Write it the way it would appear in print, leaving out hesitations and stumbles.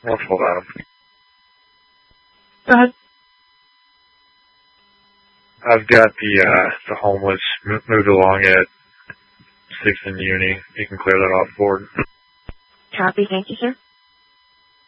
What's hold on? Go ahead. I've got the homeless moved along at 6th and Uni. You can clear that off board. Copy. Thank you, sir.